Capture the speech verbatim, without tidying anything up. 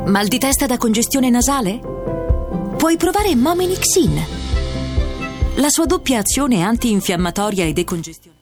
Mal di testa da congestione nasale? Puoi provare Mominixin. La sua doppia azione antinfiammatoria e decongestionante